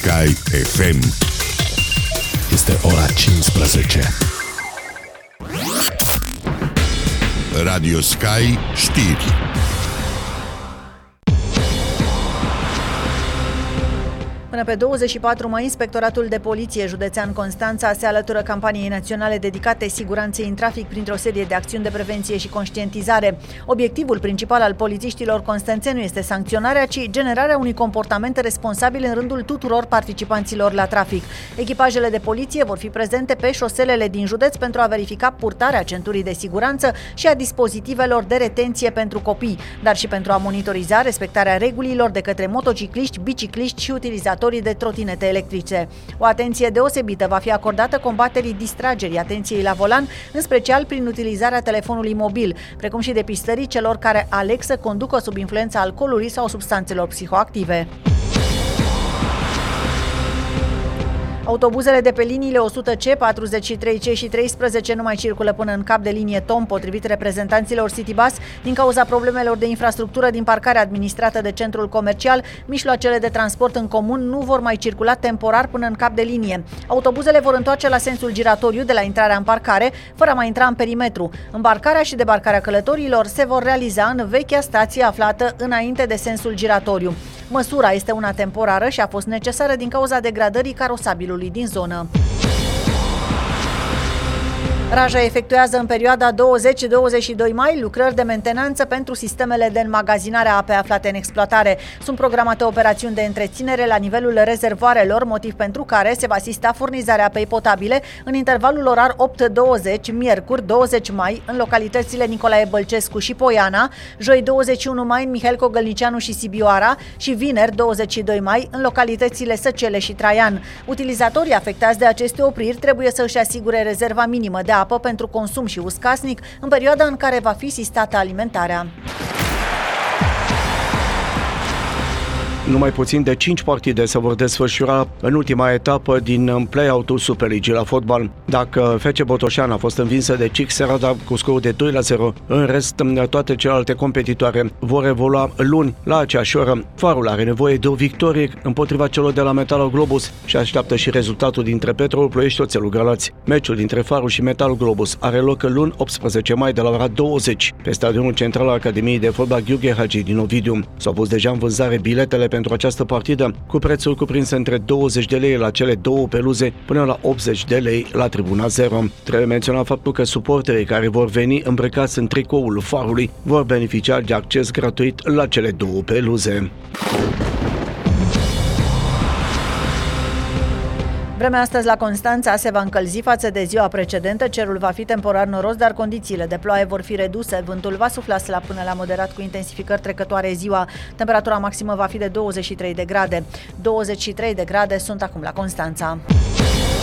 Sky FM. Este ora 15. Radio Sky știri. Până pe 24 mai, Inspectoratul de Poliție Județean Constanța se alătură campaniei naționale dedicate siguranței în trafic printr-o serie de acțiuni de prevenție și conștientizare. Obiectivul principal al polițiștilor constanțeni nu este sancționarea, ci generarea unui comportament responsabil în rândul tuturor participanților la trafic. Echipajele de poliție vor fi prezente pe șoselele din județ pentru a verifica purtarea centurii de siguranță și a dispozitivelor de retenție pentru copii, dar și pentru a monitoriza respectarea regulilor de către motocicliști, bicicliști și utilizatori de trotinete electrice. O atenție deosebită va fi acordată combaterii distragerii atenției la volan, în special prin utilizarea telefonului mobil, precum și depistării celor care aleg să conducă sub influența alcoolului sau substanțelor psihoactive. Autobuzele de pe liniile 100C, 43C și 13 nu mai circulă până în cap de linie Tom, potrivit reprezentanților Citybus, din cauza problemelor de infrastructură din parcarea administrată de centrul comercial. Mijloacele de transport în comun nu vor mai circula temporar până în cap de linie. Autobuzele vor întoarce la sensul giratoriu de la intrarea în parcare, fără a mai intra în perimetru. Îmbarcarea și debarcarea călătorilor se vor realiza în vechea stație aflată înainte de sensul giratoriu. Măsura este una temporară și a fost necesară din cauza degradării carosabilului din zonă. Raja efectuează în perioada 20-22 mai lucrări de mentenanță pentru sistemele de înmagazinare a apei aflate în exploatare. Sunt programate operațiuni de întreținere la nivelul rezervoarelor, motiv pentru care se va asista furnizarea apei potabile în intervalul orar 8-20, miercuri 20 mai, în localitățile Nicolae Bălcescu și Poiana, joi 21 mai în Mihail Cogălnicianu și Sibioara și vineri 22 mai în localitățile Săcele și Traian. Utilizatorii afectați de aceste opriri trebuie să își asigure rezerva minimă de apă pentru consum și uz casnic în perioada în care va fi sistată alimentarea. Numai puțin de 5 partide se vor desfășura în ultima etapă din play-out-ul Superligii la fotbal. Dacă FC Botoșani a fost învinsă de CIC Serada cu scorul de 2-0, în rest toate celelalte competitoare vor evolua luni la aceeași oră. Farul are nevoie de o victorie împotriva celor de la Metalul Globus și așteaptă și rezultatul dintre Petrol Ploiești Oțelul Galați. Meciul dintre Farul și Metalul Globus are loc luni 18 mai de la ora 20 pe stadionul central al Academiei de Fotbal Gheorghe Hagi din Ovidiu. S-au pus deja în vânzare biletele pentru această partidă, cu prețuri cuprinse între 20 de lei la cele două peluze până la 80 de lei la tribuna 0. Trebuie menționat faptul că suporterii care vor veni îmbrăcați în tricoul Farului vor beneficia de acces gratuit la cele două peluze. Vremea astăzi la Constanța se va încălzi față de ziua precedentă, cerul va fi temporar noros, dar condițiile de ploaie vor fi reduse, vântul va sufla slab până la moderat cu intensificări trecătoare ziua. Temperatura maximă va fi de 23 de grade. 23 de grade sunt acum la Constanța.